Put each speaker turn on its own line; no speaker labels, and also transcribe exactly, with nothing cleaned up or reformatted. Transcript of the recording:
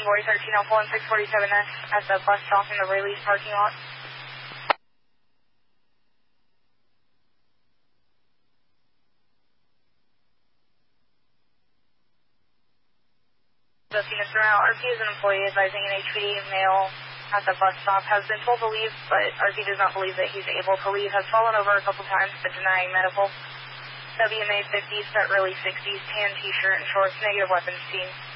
Boy thirteen Alpha one six forty-seven X at the bus stop in the release parking lot. The Phoenix Route, R P is an employee advising an H P D male at the bus stop has been told to leave, but R P does not believe that he's able to leave, has fallen over a couple times but denying medical. W M A fifty, set release sixties, tan t-shirt and shorts, negative weapons seen.